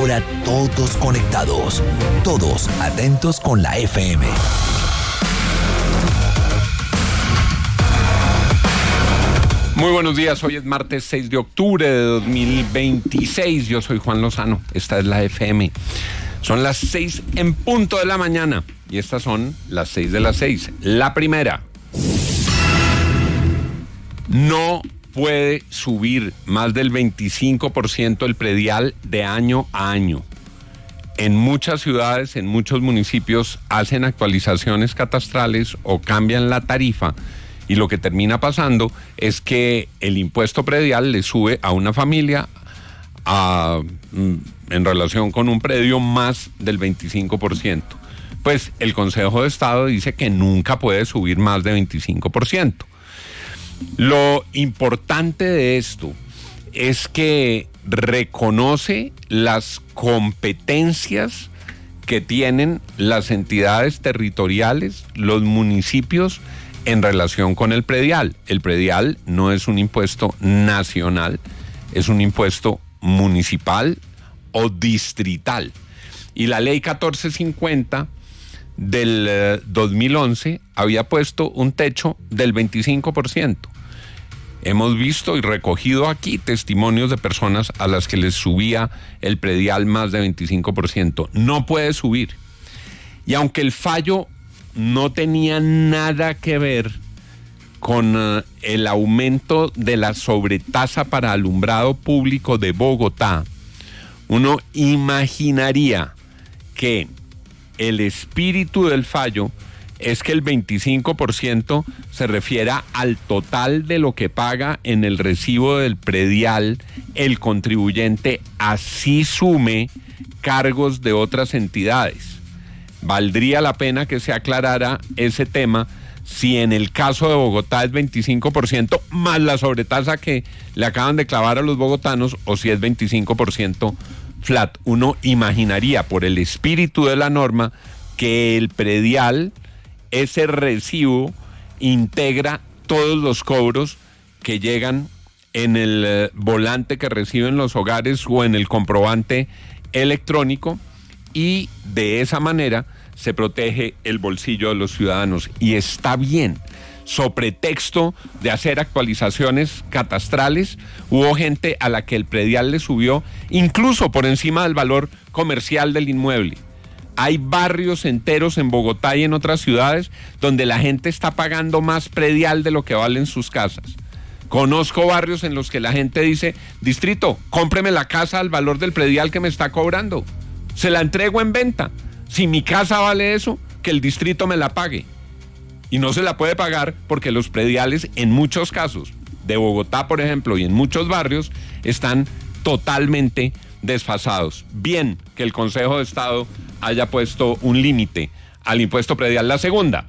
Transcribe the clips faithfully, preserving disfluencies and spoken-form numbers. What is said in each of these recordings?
Ahora todos conectados, todos atentos con la F M. Muy buenos días, hoy es martes seis de octubre de dos mil veintiséis, yo soy Juan Lozano, esta es la F M. Son las seis en punto de la mañana y estas son las seis de las seis. La primera, no puede subir más del veinticinco por ciento el predial de año a año. En muchas ciudades, en muchos municipios hacen actualizaciones catastrales o cambian la tarifa. Y lo que termina pasando es que el impuesto predial le sube a una familia a, en relación con un predio más del veinticinco por ciento. Pues el Consejo de Estado dice que nunca puede subir más de veinticinco por ciento. Lo importante de esto es que reconoce las competencias que tienen las entidades territoriales, los municipios, en relación con el predial. El predial no es un impuesto nacional, es un impuesto municipal o distrital. Y la ley catorce cincuenta del eh, dos mil once había puesto un techo del veinticinco por ciento. Hemos visto y recogido aquí testimonios de personas a las que les subía el predial más de veinticinco por ciento. No puede subir. Y aunque el fallo no tenía nada que ver con uh, el aumento de la sobretasa para alumbrado público de Bogotá, uno imaginaría que el espíritu del fallo es que el veinticinco por ciento se refiera al total de lo que paga en el recibo del predial el contribuyente, así sume cargos de otras entidades. Valdría la pena que se aclarara ese tema si en el caso de Bogotá es veinticinco por ciento más la sobretasa que le acaban de clavar a los bogotanos o si es veinticinco por ciento flat. Uno imaginaría por el espíritu de la norma que el predial, ese recibo, integra todos los cobros que llegan en el eh, volante que reciben los hogares o en el comprobante electrónico, y de esa manera se protege el bolsillo de los ciudadanos. Y está bien. So pretexto de hacer actualizaciones catastrales, hubo gente a la que el predial le subió incluso por encima del valor comercial del inmueble. Hay barrios enteros en Bogotá y en otras ciudades donde la gente está pagando más predial de lo que valen sus casas. Conozco barrios en los que la gente dice: distrito, cómpreme la casa al valor del predial que me está cobrando. Se la entrego en venta. Si mi casa vale eso, que el distrito me la pague. Y no se la puede pagar porque los prediales, en muchos casos, de Bogotá, por ejemplo, y en muchos barrios, están totalmente desfasados. Bien que el Consejo de Estado haya puesto un límite al impuesto predial. La segunda,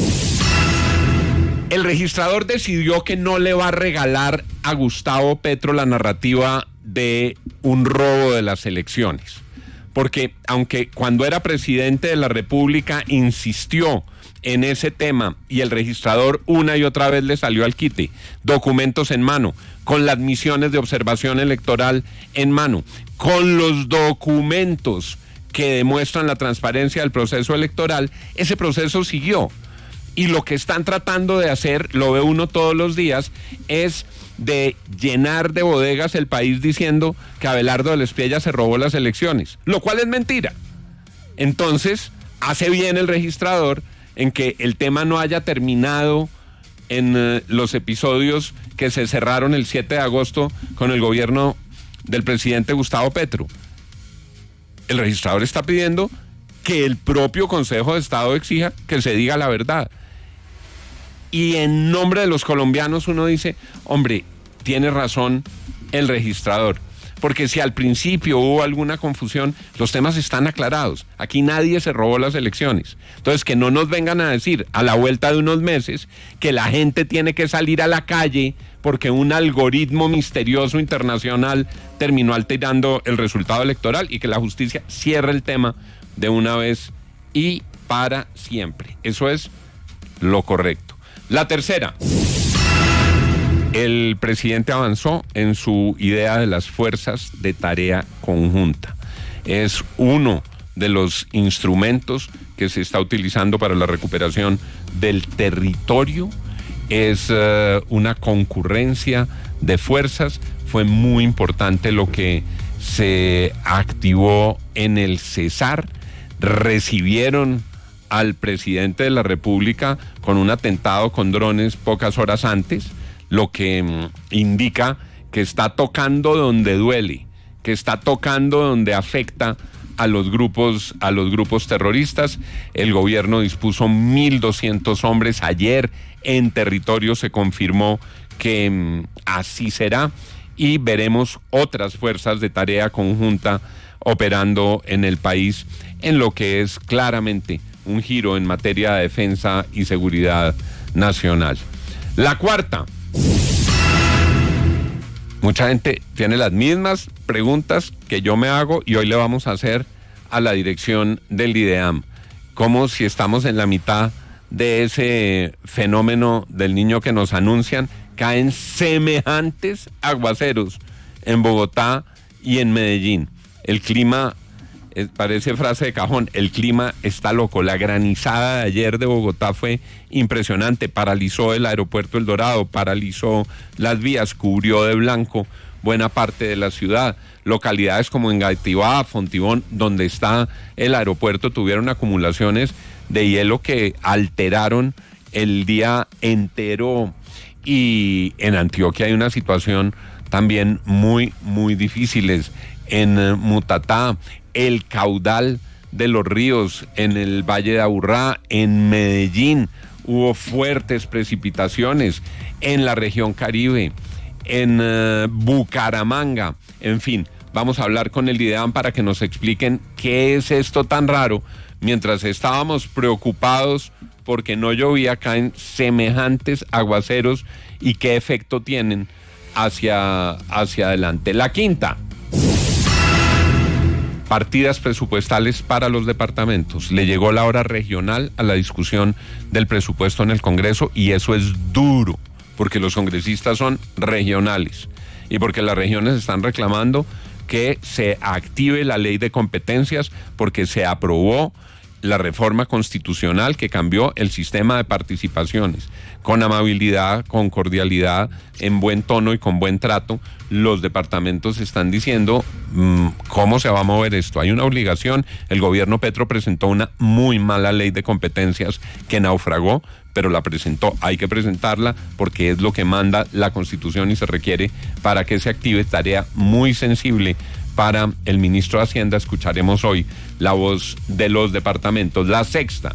el registrador decidió que no le va a regalar a Gustavo Petro la narrativa de un robo de las elecciones. Porque aunque cuando era presidente de la República insistió en ese tema y el registrador una y otra vez le salió al quite, documentos en mano, con las misiones de observación electoral en mano, con los documentos que demuestran la transparencia del proceso electoral, ese proceso siguió. Y lo que están tratando de hacer, lo ve uno todos los días, es de llenar de bodegas el país diciendo que Abelardo del Espiella se robó las elecciones, lo cual es mentira. Entonces, hace bien el registrador en que el tema no haya terminado en uh, los episodios que se cerraron el siete de agosto con el gobierno del presidente Gustavo Petro. El registrador está pidiendo que el propio Consejo de Estado exija que se diga la verdad. Y en nombre de los colombianos uno dice, hombre, tiene razón el registrador, porque si al principio hubo alguna confusión, los temas están aclarados. Aquí nadie se robó las elecciones. Entonces, que no nos vengan a decir a la vuelta de unos meses que la gente tiene que salir a la calle porque un algoritmo misterioso internacional terminó alterando el resultado electoral, y que la justicia cierre el tema de una vez y para siempre. Eso es lo correcto. La tercera, el presidente avanzó en su idea de las fuerzas de tarea conjunta. es uno de los instrumentos que se está utilizando para la recuperación del territorio. Es uh, una concurrencia de fuerzas. Fue muy importante lo que se activó en el Cesar. Recibieron al presidente de la República con un atentado con drones pocas horas antes, lo que mm, indica que está tocando donde duele, que está tocando donde afecta a los grupos, a los grupos terroristas. El gobierno dispuso mil doscientos hombres. Ayer en territorio se confirmó que mm, así será, y veremos otras fuerzas de tarea conjunta operando en el país en lo que es claramente un giro en materia de defensa y seguridad nacional. La cuarta. Mucha gente tiene las mismas preguntas que yo me hago y hoy le vamos a hacer a la dirección del IDEAM. Como si estamos en la mitad de ese fenómeno del Niño que nos anuncian, caen semejantes aguaceros en Bogotá y en Medellín. El clima, eh, parece frase de cajón, el clima está loco. La granizada de ayer de Bogotá fue impresionante, paralizó el aeropuerto El Dorado, paralizó las vías, cubrió de blanco buena parte de la ciudad. Localidades como Engativá, Fontibón, donde está el aeropuerto, tuvieron acumulaciones de hielo que alteraron el día entero. Y en Antioquia hay una situación también muy, muy difícil. En uh, Mutatá, el caudal de los ríos en el Valle de Aburrá, en Medellín hubo fuertes precipitaciones, en la región Caribe, en uh, Bucaramanga, en fin, vamos a hablar con el IDEAM para que nos expliquen qué es esto tan raro. Mientras estábamos preocupados porque no llovía, caen semejantes aguaceros y qué efecto tienen hacia, hacia adelante. La quinta. Partidas presupuestales para los departamentos. Le llegó la hora regional a la discusión del presupuesto en el Congreso y eso es duro, porque los congresistas son regionales y porque las regiones están reclamando que se active la ley de competencias porque se aprobó la reforma constitucional que cambió el sistema de participaciones. Con amabilidad, con cordialidad, en buen tono y con buen trato, los departamentos están diciendo mmm, cómo se va a mover esto. Hay una obligación. El gobierno Petro presentó una muy mala ley de competencias que naufragó, pero la presentó. Hay que presentarla porque es lo que manda la Constitución y se requiere para que se active. Tarea muy sensible para el ministro de Hacienda. Escucharemos hoy la voz de los departamentos. La sexta.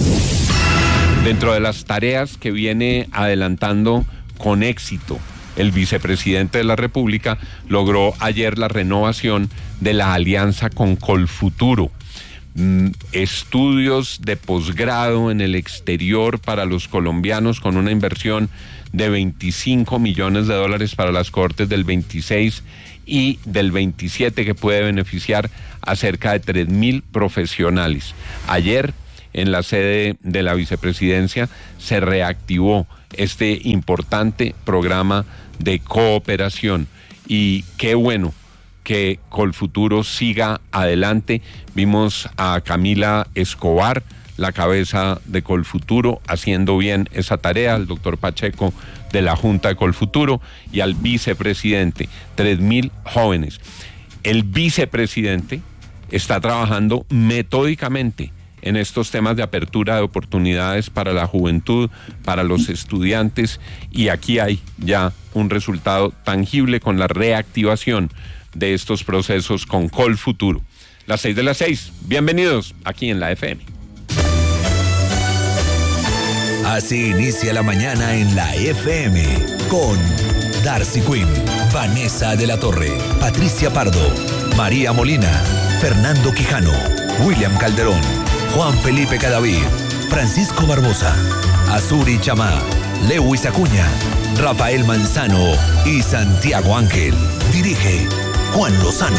Dentro de las tareas que viene adelantando con éxito el vicepresidente de la República, logró ayer la renovación de la alianza con Colfuturo. Mm, estudios de posgrado en el exterior para los colombianos con una inversión de veinticinco millones de dólares para las cohortes del veintiséis y del veintisiete, que puede beneficiar a cerca de tres mil profesionales. Ayer, en la sede de la vicepresidencia, se reactivó este importante programa de cooperación y qué bueno que Colfuturo siga adelante. Vimos a Camila Escobar, la cabeza de Colfuturo, haciendo bien esa tarea, al doctor Pacheco de la Junta de Colfuturo y al vicepresidente, tres mil jóvenes. El vicepresidente está trabajando metódicamente en estos temas de apertura de oportunidades para la juventud, para los estudiantes, y aquí hay ya un resultado tangible con la reactivación de estos procesos con Colfuturo. Las seis de las seis, bienvenidos aquí en la F M. Así inicia la mañana en la F M con Darcy Quinn, Vanessa de la Torre, Patricia Pardo, María Molina, Fernando Quijano, William Calderón, Juan Felipe Cadavid, Francisco Barbosa, Azuri Chamá, Lewis Acuña, Rafael Manzano y Santiago Ángel. Dirige Juan Lozano.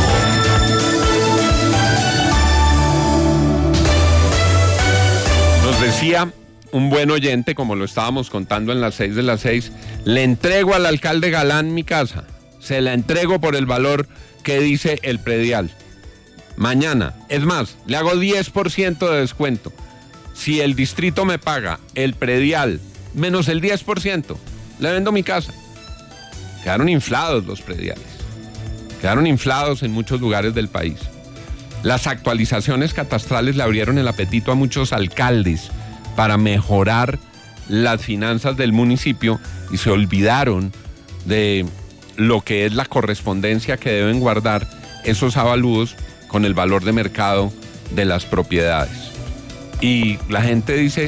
Nos decía un buen oyente, como lo estábamos contando en las seis de las seis, le entrego al alcalde Galán mi casa, se la entrego por el valor que dice el predial. mañana, es más, le hago diez por ciento de descuento. Si el distrito me paga el predial menos el diez por ciento, le vendo mi casa. Quedaron inflados los prediales. Quedaron inflados en muchos lugares del país. Las actualizaciones catastrales le abrieron el apetito a muchos alcaldes para mejorar las finanzas del municipio y se olvidaron de lo que es la correspondencia que deben guardar esos avalúos con el valor de mercado de las propiedades. Y la gente dice,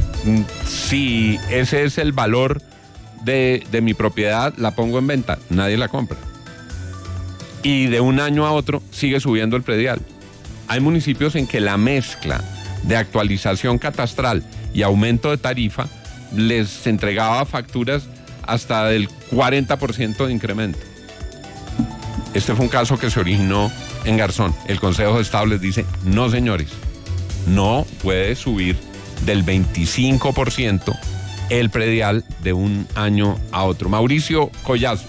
si ese es el valor de, de mi propiedad, la pongo en venta, nadie la compra. Y de un año a otro sigue subiendo el predial. Hay municipios en que la mezcla de actualización catastral y aumento de tarifa les entregaba facturas hasta del cuarenta por ciento de incremento. Este fue un caso que se originó en Garzón. El Consejo de Estado les dice, no señores, no puede subir del veinticinco por ciento el predial de un año a otro. Mauricio Collazos.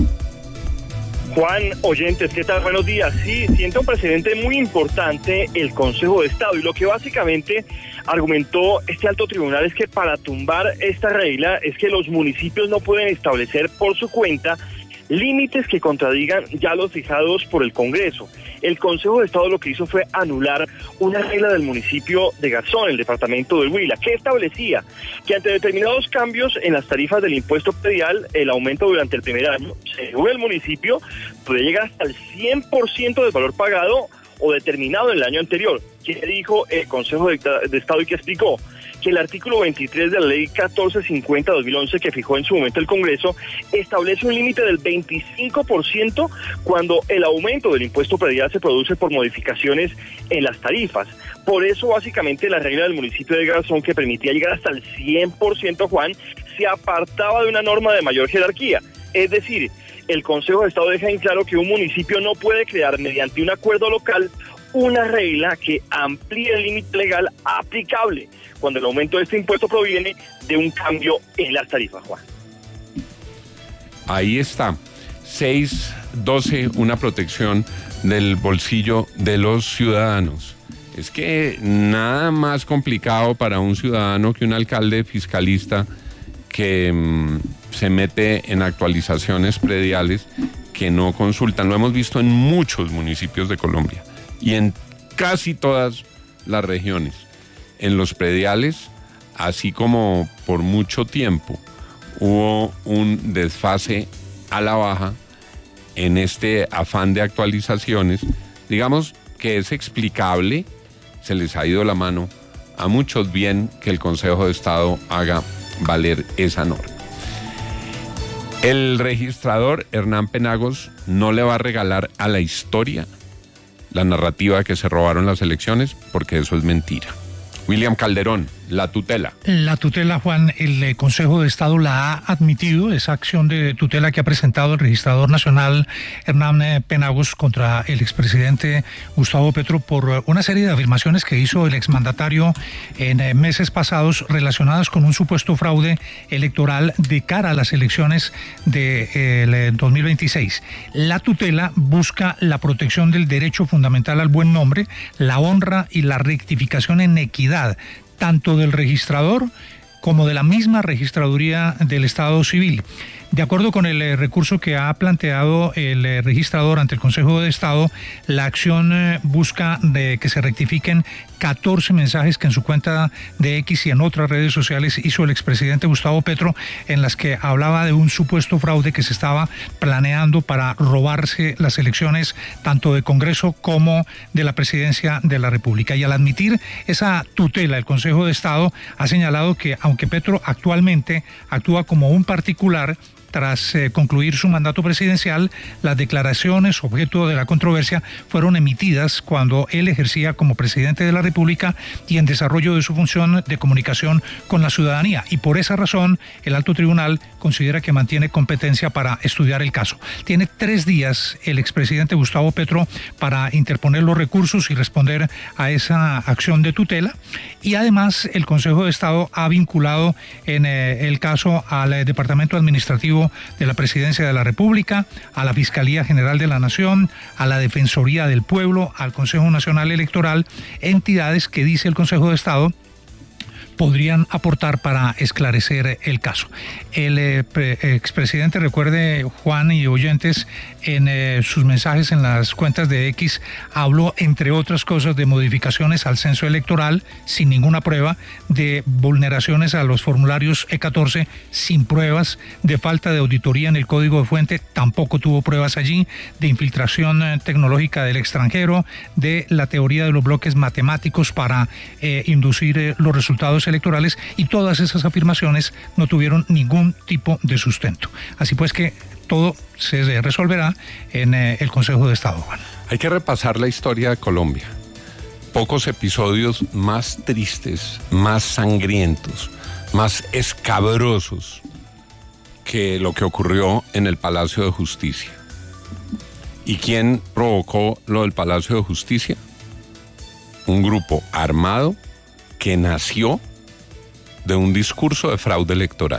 Juan, oyentes, ¿qué tal? Buenos días. Sí, sienta un precedente muy importante el Consejo de Estado, y lo que básicamente argumentó este alto tribunal es que para tumbar esta regla es que los municipios no pueden establecer por su cuenta límites que contradigan ya los fijados por el Congreso. El Consejo de Estado lo que hizo fue anular una regla del municipio de Garzón, el departamento del Huila, que establecía que ante determinados cambios en las tarifas del impuesto predial, el aumento durante el primer año, según el municipio, puede llegar hasta el cien por ciento del valor pagado o determinado en el año anterior. ¿Qué dijo el Consejo de Estado y qué explicó? Que el artículo veintitrés de la ley catorce cincuenta de dos mil once, que fijó en su momento el Congreso, establece un límite del veinticinco por ciento cuando el aumento del impuesto predial se produce por modificaciones en las tarifas. Por eso, básicamente, la regla del municipio de Garzón, que permitía llegar hasta el cien por ciento, Juan, se apartaba de una norma de mayor jerarquía. Es decir, el Consejo de Estado deja en claro que un municipio no puede crear mediante un acuerdo local una regla que amplíe el límite legal aplicable cuando el aumento de este impuesto proviene de un cambio en las tarifas, Juan. Ahí está. seis doce, una protección del bolsillo de los ciudadanos. Es que nada más complicado para un ciudadano que un alcalde fiscalista que mmm, se mete en actualizaciones prediales que no consultan. Lo hemos visto en muchos municipios de Colombia y en casi todas las regiones. En los prediales, así como por mucho tiempo hubo un desfase a la baja en este afán de actualizaciones, digamos que es explicable, se les ha ido la mano a muchos bien que el Consejo de Estado haga valer esa norma. El registrador Hernán Penagos no le va a regalar a la historia la narrativa de que se robaron las elecciones, porque eso es mentira. William Calderón, la tutela. La tutela, Juan, el eh, Consejo de Estado la ha admitido, esa acción de tutela que ha presentado el registrador nacional Hernán eh, Penagos contra el expresidente Gustavo Petro por eh, una serie de afirmaciones que hizo el exmandatario en eh, meses pasados relacionadas con un supuesto fraude electoral de cara a las elecciones de eh, el dos mil veintiséis. La tutela busca la protección del derecho fundamental al buen nombre, la honra y la rectificación en equidad, tanto del registrador como de la misma registraduría del Estado Civil. De acuerdo con el eh, recurso que ha planteado el eh, registrador ante el Consejo de Estado, la acción eh, busca de que se rectifiquen catorce mensajes que en su cuenta de X y en otras redes sociales hizo el expresidente Gustavo Petro, en las que hablaba de un supuesto fraude que se estaba planeando para robarse las elecciones tanto de Congreso como de la presidencia de la República. Y al admitir esa tutela, el Consejo de Estado ha señalado que aunque Petro actualmente actúa como un particular, tras eh, concluir su mandato presidencial, las declaraciones objeto de la controversia fueron emitidas cuando él ejercía como presidente de la República y en desarrollo de su función de comunicación con la ciudadanía. Y por esa razón, el alto tribunal considera que mantiene competencia para estudiar el caso. Tiene tres días el expresidente Gustavo Petro para interponer los recursos y responder a esa acción de tutela. Y además, el Consejo de Estado ha vinculado en eh, el caso al eh, Departamento Administrativo Estado de la Presidencia de la República, a la Fiscalía General de la Nación, a la Defensoría del Pueblo, al Consejo Nacional Electoral, entidades que dice el Consejo de Estado podrían aportar para esclarecer el caso. El eh, expresidente, recuerde, Juan y oyentes, en eh, sus mensajes en las cuentas de X, habló, entre otras cosas, de modificaciones al censo electoral sin ninguna prueba, de vulneraciones a los formularios E catorce sin pruebas, de falta de auditoría en el código de fuente, tampoco tuvo pruebas allí, de infiltración eh, tecnológica del extranjero, de la teoría de los bloques matemáticos para eh, inducir eh, los resultados electorales, y todas esas afirmaciones no tuvieron ningún tipo de sustento. Así pues que todo se resolverá en eh, el Consejo de Estado, Juan. Hay que repasar la historia de Colombia. Pocos episodios más tristes, más sangrientos, más escabrosos que lo que ocurrió en el Palacio de Justicia. ¿Y quién provocó lo del Palacio de Justicia? Un grupo armado que nació de un discurso de fraude electoral.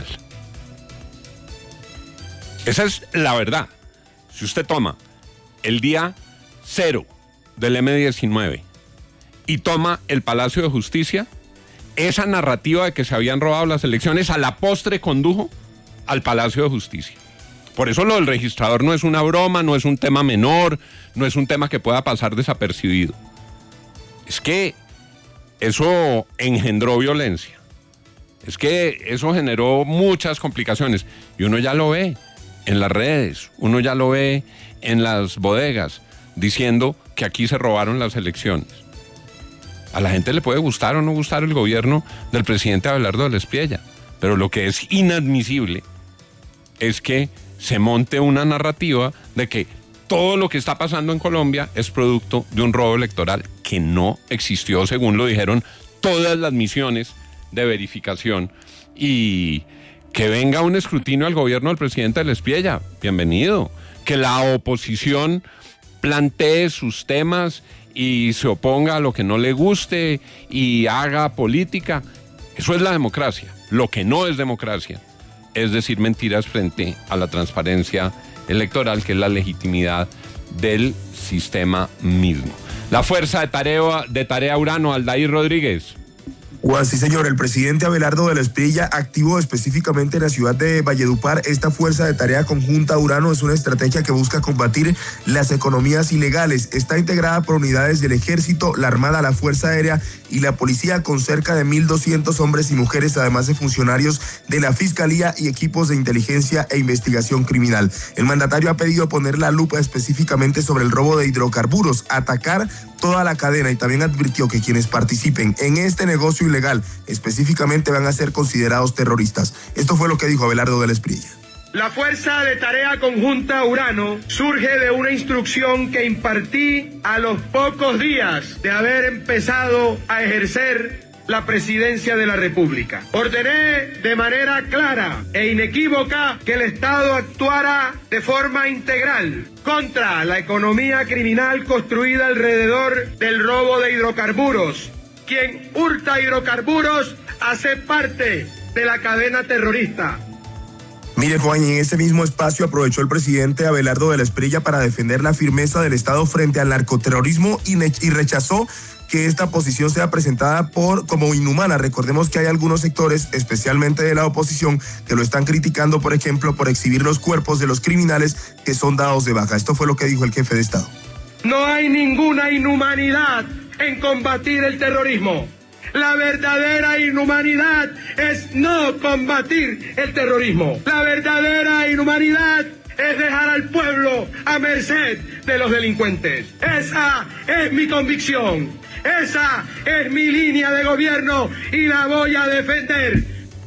Esa es la verdad. Si usted toma el día cero del eme diecinueve y toma el Palacio de Justicia, esa narrativa de que se habían robado las elecciones a la postre condujo al Palacio de Justicia. Por eso lo del registrador no es una broma, no es un tema menor, no es un tema que pueda pasar desapercibido. Es que eso engendró violencia. Es que eso generó muchas complicaciones y uno ya lo ve en las redes, uno ya lo ve en las bodegas diciendo que aquí se robaron las elecciones. A la gente le puede gustar o no gustar el gobierno del presidente Abelardo del Espriella, pero lo que es inadmisible es que se monte una narrativa de que todo lo que está pasando en Colombia es producto de un robo electoral que no existió, según lo dijeron todas las misiones de verificación, y que venga un escrutinio al gobierno del presidente del Espriella, bienvenido, que la oposición plantee sus temas y se oponga a lo que no le guste y haga política, eso es la democracia. Lo que no es democracia es decir mentiras frente a la transparencia electoral, que es la legitimidad del sistema mismo. La fuerza de tarea, de tarea Urano, Aldair Rodríguez. Juan, sí señor, el presidente Abelardo del Espriella activó específicamente en la ciudad de Valledupar esta fuerza de tarea conjunta Urano. Es una estrategia que busca combatir las economías ilegales. Está integrada por unidades del Ejército, la Armada, la Fuerza Aérea y la Policía, con cerca de mil doscientos hombres y mujeres, además de funcionarios de la Fiscalía y equipos de inteligencia e investigación criminal. El mandatario ha pedido poner la lupa específicamente sobre el robo de hidrocarburos, atacar toda la cadena, y también advirtió que quienes participen en este negocio ilegal específicamente van a ser considerados terroristas. Esto fue lo que dijo Abelardo del Espriella. La Fuerza de Tarea Conjunta Urano surge de una instrucción que impartí a los pocos días de haber empezado a ejercer la presidencia de la República. Ordené de manera clara e inequívoca que el Estado actuara de forma integral contra la economía criminal construida alrededor del robo de hidrocarburos. Quien hurta hidrocarburos hace parte de la cadena terrorista. Mire, Juan, y en ese mismo espacio aprovechó el presidente Abelardo del Espriella para defender la firmeza del Estado frente al narcoterrorismo y, y rechazó que esta posición sea presentada por como inhumana. Recordemos que hay algunos sectores, especialmente de la oposición, que lo están criticando, por ejemplo, por exhibir los cuerpos de los criminales que son dados de baja. Esto fue lo que dijo el jefe de Estado. No hay ninguna inhumanidad en combatir el terrorismo. La verdadera inhumanidad es no combatir el terrorismo. La verdadera inhumanidad es dejar al pueblo a merced de los delincuentes. Esa es mi convicción. Esa es mi línea de gobierno y la voy a defender.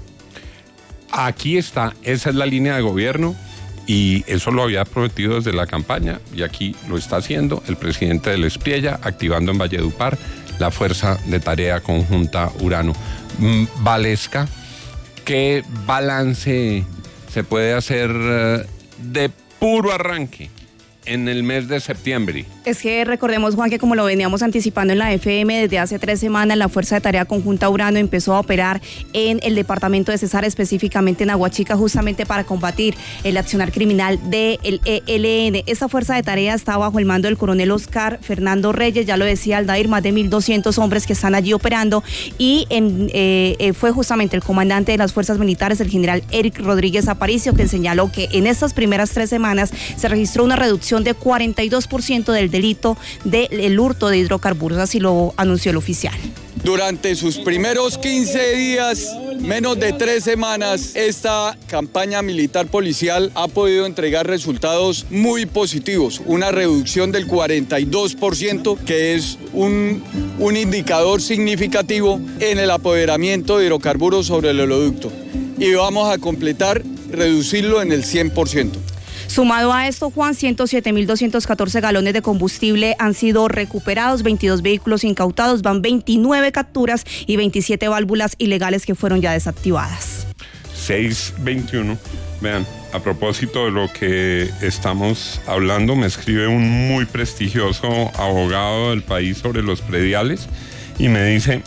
Aquí está, esa es la línea de gobierno y eso lo había prometido desde la campaña y aquí lo está haciendo el presidente del Espriella, activando en Valledupar la Fuerza de Tarea Conjunta Urano. Valesca, ¿qué balance se puede hacer de puro arranque en el mes de septiembre? Es que recordemos, Juan, que como lo veníamos anticipando en la F M, desde hace tres semanas la Fuerza de Tarea Conjunta Urano empezó a operar en el departamento de Cesar, específicamente en Aguachica, justamente para combatir el accionar criminal del E L N. Esta Fuerza de Tarea está bajo el mando del coronel Oscar Fernando Reyes, ya lo decía Aldair, más de mil doscientos hombres que están allí operando, y en, eh, eh, fue justamente el comandante de las Fuerzas Militares, el general Eric Rodríguez Aparicio, que señaló que en estas primeras tres semanas se registró una reducción de cuarenta y dos por ciento del delito del hurto de hidrocarburos, así lo anunció el oficial. Durante sus primeros quince días, menos de tres semanas, esta campaña militar policial ha podido entregar resultados muy positivos, una reducción del cuarenta y dos por ciento, que es un, un indicador significativo en el apoderamiento de hidrocarburos sobre el oleoducto. Y vamos a completar, reducirlo en el cien por ciento. Sumado a esto, Juan, ciento siete mil doscientos catorce galones de combustible han sido recuperados, veintidós vehículos incautados, van veintinueve capturas y veintisiete válvulas ilegales que fueron ya desactivadas. seis veintiuno. Vean, a propósito de lo que estamos hablando, me escribe un muy prestigioso abogado del país sobre los prediales y me dice,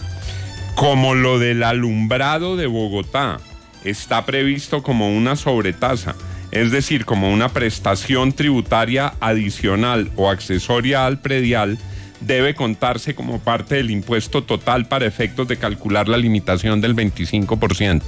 como lo del alumbrado de Bogotá está previsto como una sobretasa, es decir, como una prestación tributaria adicional o accesoria al predial, debe contarse como parte del impuesto total para efectos de calcular la limitación del veinticinco por ciento.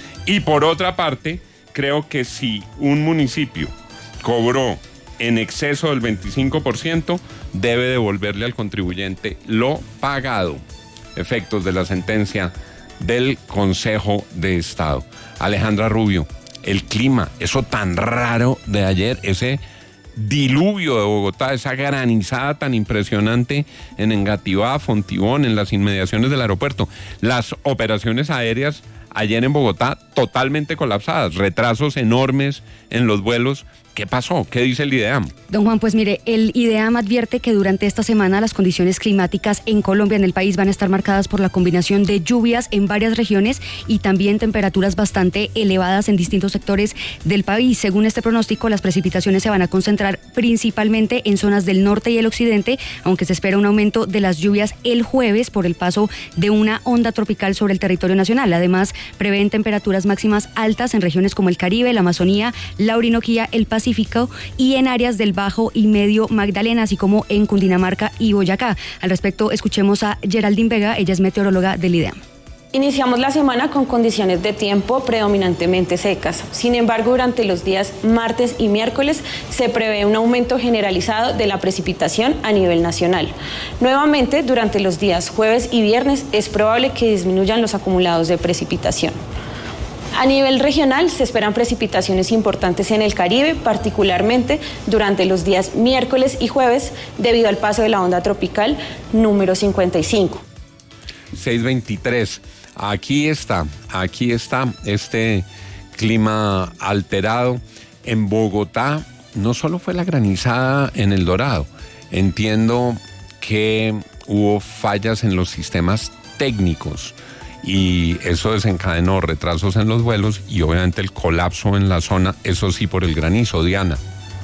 Y por otra parte, creo que si un municipio cobró en exceso del veinticinco por ciento, debe devolverle al contribuyente lo pagado. Efectos de la sentencia del Consejo de Estado. Alejandra Rubio, el clima, eso tan raro de ayer, ese diluvio de Bogotá, esa granizada tan impresionante en Engativá, Fontibón, en las inmediaciones del aeropuerto. Las operaciones aéreas ayer en Bogotá totalmente colapsadas, retrasos enormes en los vuelos. ¿Qué pasó? ¿Qué dice el IDEAM? Don Juan, pues mire, el IDEAM advierte que durante esta semana las condiciones climáticas en Colombia, en el país, van a estar marcadas por la combinación de lluvias en varias regiones y también temperaturas bastante elevadas en distintos sectores del país. Según este pronóstico, las precipitaciones se van a concentrar principalmente en zonas del norte y el occidente, aunque se espera un aumento de las lluvias el jueves por el paso de una onda tropical sobre el territorio nacional. Además, prevén temperaturas máximas altas en regiones como el Caribe, la Amazonía, la Orinoquía, el Pacífico y en áreas del Bajo y Medio Magdalena, así como en Cundinamarca y Boyacá. Al respecto, escuchemos a Geraldine Vega, ella es meteoróloga del IDEAM. Iniciamos la semana con condiciones de tiempo predominantemente secas. Sin embargo, durante los días martes y miércoles se prevé un aumento generalizado de la precipitación a nivel nacional. Nuevamente, durante los días jueves y viernes es probable que disminuyan los acumulados de precipitación. A nivel regional se esperan precipitaciones importantes en el Caribe, particularmente durante los días miércoles y jueves, debido al paso de la onda tropical número cincuenta y cinco. seis veintitrés. Aquí está, aquí está este clima alterado. En Bogotá no solo fue la granizada en El Dorado, entiendo que hubo fallas en los sistemas técnicos y eso desencadenó retrasos en los vuelos y obviamente el colapso en la zona, eso sí por el granizo. Diana.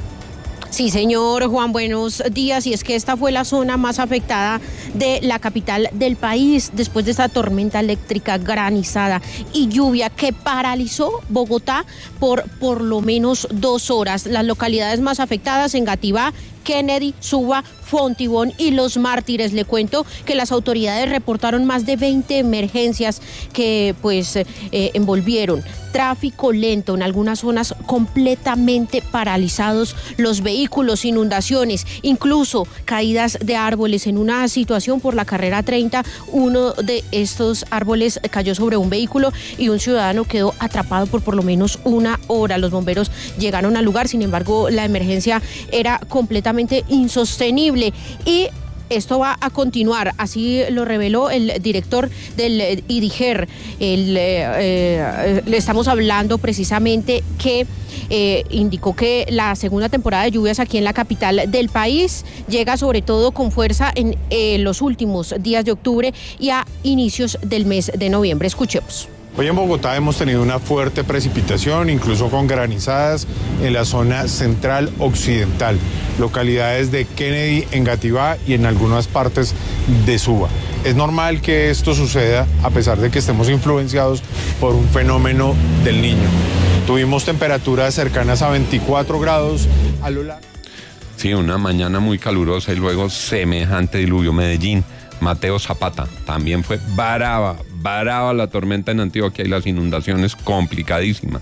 Sí, señor Juan, buenos días. Y es que esta fue la zona más afectada de la capital del país después de esta tormenta eléctrica, granizada y lluvia que paralizó Bogotá por por lo menos dos horas. Las localidades más afectadas: Engativá, Kennedy, Suba, Fontibón y Los Mártires. Le cuento que las autoridades reportaron más de veinte emergencias que pues eh, envolvieron tráfico lento en algunas zonas, completamente paralizados los vehículos, inundaciones, incluso caídas de árboles. En una situación por la carrera treinta, uno de estos árboles cayó sobre un vehículo y un ciudadano quedó atrapado por por lo menos una hora. Los bomberos llegaron al lugar, sin embargo, la emergencia era completamente insostenible y esto va a continuar, así lo reveló el director del IDIGER. El, eh, eh, le estamos hablando precisamente que eh, indicó que la segunda temporada de lluvias aquí en la capital del país llega sobre todo con fuerza en eh, los últimos días de octubre y a inicios del mes de noviembre. Escuchemos. Hoy en Bogotá hemos tenido una fuerte precipitación, incluso con granizadas en la zona central occidental, localidades de Kennedy, Engativá y en algunas partes de Suba. Es normal que esto suceda a pesar de que estemos influenciados por un fenómeno del Niño. Tuvimos temperaturas cercanas a veinticuatro grados a lo largo. Sí, una mañana muy calurosa y luego semejante diluvio. Medellín, Mateo Zapata, también fue brava, brava la tormenta en Antioquia y las inundaciones complicadísimas.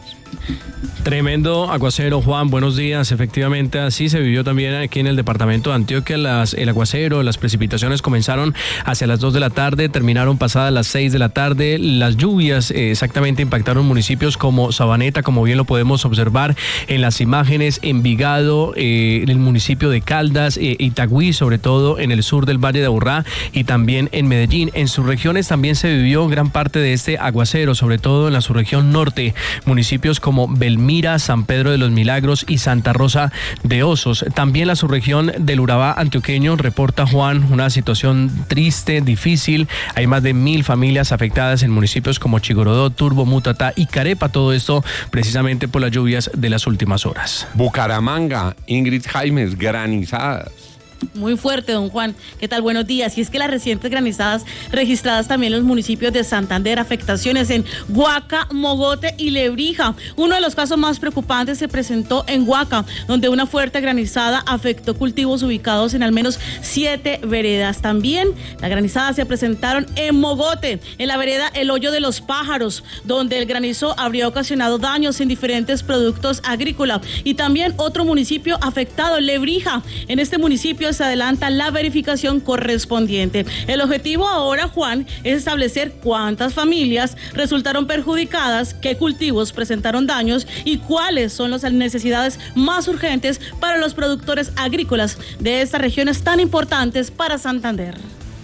Tremendo aguacero, Juan, buenos días. Efectivamente, así se vivió también aquí en el departamento de Antioquia. Las, el aguacero, las precipitaciones comenzaron hacia las dos de la tarde, terminaron pasadas las seis de la tarde. Las lluvias eh, exactamente impactaron municipios como Sabaneta, como bien lo podemos observar en las imágenes, Envigado, eh, en el municipio de Caldas, eh, Itagüí, sobre todo en el sur del Valle de Aburrá y también en Medellín. En sus regiones también se vivió gran parte de este aguacero, sobre todo en la subregión norte, municipios como Belmira, San Pedro de los Milagros y Santa Rosa de Osos. También la subregión del Urabá antioqueño reporta, Juan, una situación triste, difícil. Hay más de mil familias afectadas en municipios como Chigorodó, Turbo, Mutatá y Carepa. Todo esto precisamente por las lluvias de las últimas horas. Bucaramanga, Ingrid Jaimes, granizadas. Muy fuerte, don Juan. ¿Qué tal? Buenos días. Y es que las recientes granizadas registradas también en los municipios de Santander, afectaciones en Guaca, Mogote y Lebrija. Uno de los casos más preocupantes se presentó en Guaca, donde una fuerte granizada afectó cultivos ubicados en al menos siete veredas. También las granizadas se presentaron en Mogote, en la vereda El Hoyo de los Pájaros, donde el granizo habría ocasionado daños en diferentes productos agrícolas. Y también otro municipio afectado, Lebrija. En este municipio se adelanta la verificación correspondiente. El objetivo ahora, Juan, es establecer cuántas familias resultaron perjudicadas, qué cultivos presentaron daños y cuáles son las necesidades más urgentes para los productores agrícolas de estas regiones tan importantes para Santander.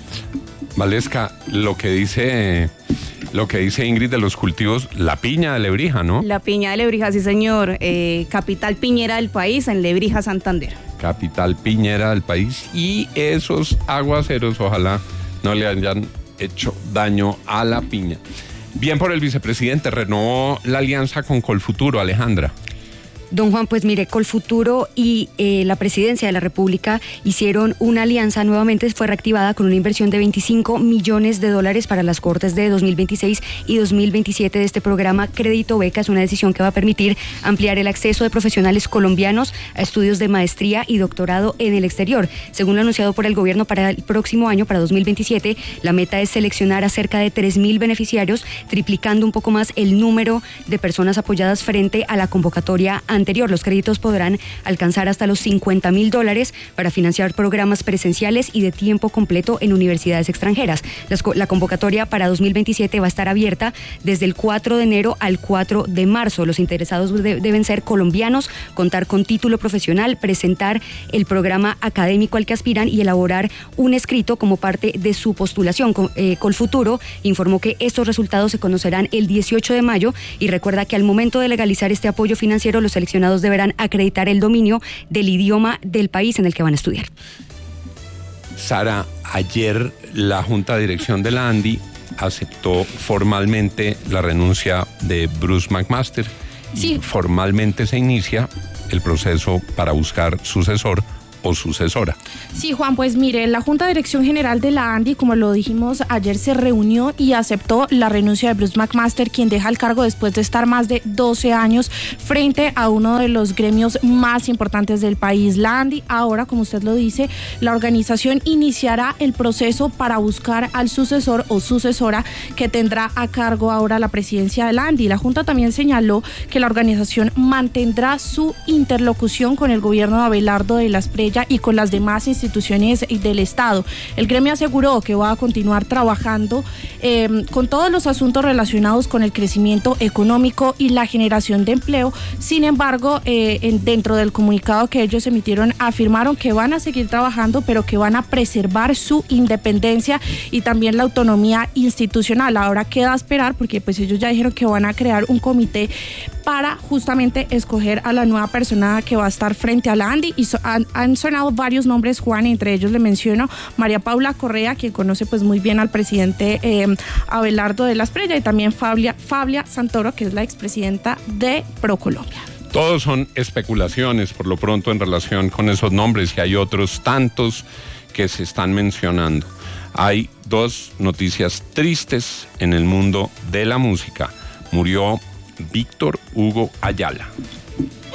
Valesca, lo que dice... Lo que dice Ingrid de los cultivos, la piña de Lebrija, ¿no? La piña de Lebrija, sí señor, eh, capital piñera del país, en Lebrija, Santander. Capital piñera del país, y esos aguaceros ojalá no le hayan hecho daño a la piña. Bien por el vicepresidente, renovó la alianza con Colfuturo, Alejandra. Don Juan, pues mire, Colfuturo y eh, la Presidencia de la República hicieron una alianza, nuevamente fue reactivada con una inversión de veinticinco millones de dólares para las cortes de dos mil veintiséis y dos mil veintisiete de este programa Crédito Beca. Es una decisión que va a permitir ampliar el acceso de profesionales colombianos a estudios de maestría y doctorado en el exterior. Según lo anunciado por el gobierno para el próximo año, para dos mil veintisiete, la meta es seleccionar a cerca de tres mil beneficiarios, triplicando un poco más el número de personas apoyadas frente a la convocatoria anterior. Los créditos podrán alcanzar hasta los cincuenta mil dólares para financiar programas presenciales y de tiempo completo en universidades extranjeras. Las, la convocatoria para dos mil veintisiete va a estar abierta desde el cuatro de enero al cuatro de marzo. Los interesados de, deben ser colombianos, contar con título profesional, presentar el programa académico al que aspiran y elaborar un escrito como parte de su postulación. Eh, Colfuturo informó que estos resultados se conocerán el dieciocho de mayo y recuerda que al momento de legalizar este apoyo financiero, los seleccionados deberán acreditar el dominio del idioma del país en el que van a estudiar. Sara, ayer la Junta de Dirección de la ANDI aceptó formalmente la renuncia de Bruce McMaster. Sí. Y formalmente se inicia el proceso para buscar sucesor o sucesora. Sí, Juan, pues mire, la Junta de Dirección General de la ANDI, como lo dijimos ayer, se reunió y aceptó la renuncia de Bruce McMaster, quien deja el cargo después de estar más de doce años frente a uno de los gremios más importantes del país. La ANDI, ahora, como usted lo dice, la organización iniciará el proceso para buscar al sucesor o sucesora que tendrá a cargo ahora la presidencia de la ANDI. La Junta también señaló que la organización mantendrá su interlocución con el gobierno de Abelardo de la Espriella y con las demás instituciones del Estado. El gremio aseguró que va a continuar trabajando eh, con todos los asuntos relacionados con el crecimiento económico y la generación de empleo. Sin embargo, eh, en, dentro del comunicado que ellos emitieron, afirmaron que van a seguir trabajando, pero que van a preservar su independencia y también la autonomía institucional. Ahora queda esperar, porque pues ellos ya dijeron que van a crear un comité para justamente escoger a la nueva persona que va a estar frente a la ANDI. Y so, han, han sonado varios nombres, Juan, y entre ellos le menciono María Paula Correa, quien conoce pues muy bien al presidente eh, Abelardo de la Espriella, y también Fabia, Fabia Santoro, que es la expresidenta de ProColombia. Todos son especulaciones por lo pronto en relación con esos nombres, y hay otros tantos que se están mencionando. Hay dos noticias tristes en el mundo de la música. Murió Víctor Hugo Ayala.